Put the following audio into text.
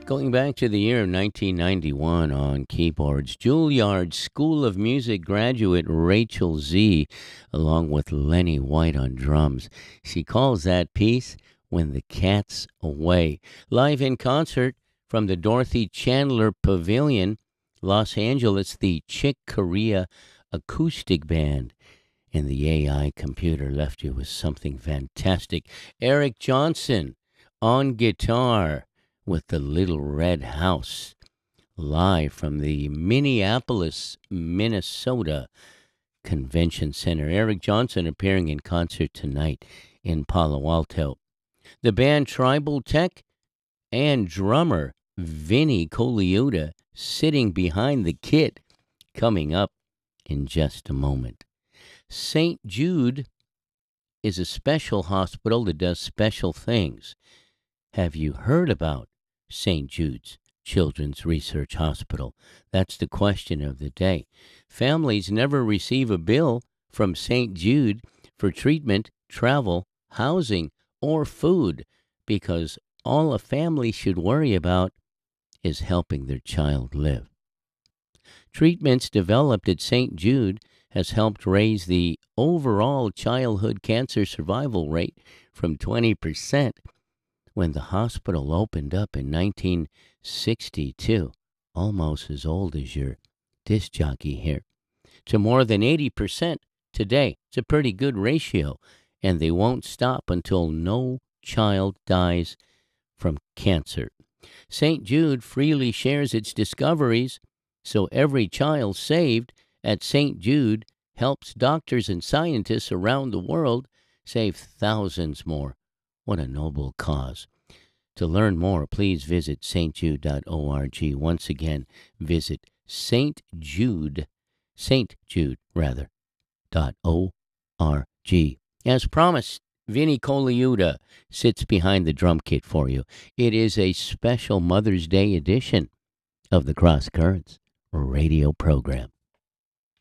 Going back to the year of 1991 on keyboards, Juilliard School of Music graduate Rachel Z, along with Lenny White on drums. She calls that piece When the Cat's Away. Live in concert from the Dorothy Chandler Pavilion, Los Angeles, the Chick Corea Acoustic Band. And the AI computer left you with something fantastic. Eric Johnson on guitar with the Little Red House, live from the Minneapolis, Minnesota Convention Center. Eric Johnson appearing in concert tonight in Palo Alto. The band Tribal Tech and drummer Vinny Colaiuta sitting behind the kit, coming up in just a moment. St. Jude is a special hospital that does special things. Have you heard about St. Jude's Children's Research Hospital? That's the question of the day. Families never receive a bill from St. Jude for treatment, travel, housing, or food because all a family should worry about is helping their child live. Treatments developed at St. Jude has helped raise the overall childhood cancer survival rate from 20% when the hospital opened up in 1962, almost as old as your disc jockey here, to more than 80% today. It's a pretty good ratio, and they won't stop until no child dies from cancer. St. Jude freely shares its discoveries, so every child saved at St. Jude helps doctors and scientists around the world save thousands more. What a noble cause. To learn more, please visit stjude.org. Once again, visit stjude.org. As promised, Vinny Colaiuta sits behind the drum kit for you. It is a special Mother's Day edition of the Cross Currents radio program.